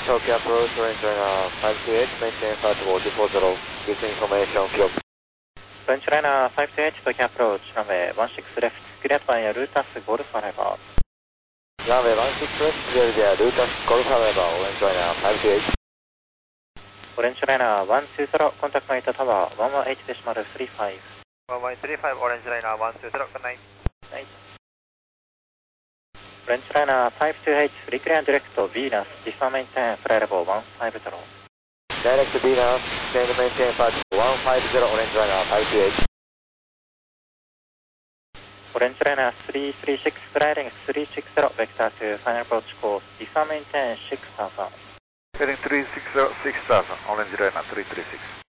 Tokyo approach, Orange Liner 528, maintain flight hold 40, give information, clock. Orange Liner 528, Tokyo approach, runway 16 left, cleared by Lutas Golf arrival. Runway 16 left, cleared by Lutas Golf arrival, Orange Liner 528. Orange Liner 120, contact Maita Tower 118.35. 118.35, Orange Liner 120, good night. Night. Orange Liner 528, free clear direct to Venus, dismount maintain, flight level 150. Direct to Venus, stand maintain flight 150, Orange Liner 528. Orange Liner 336, fly length 360, vector to final approach course, dismount maintain 6000. Heading 360, 6000, Orange Liner 336.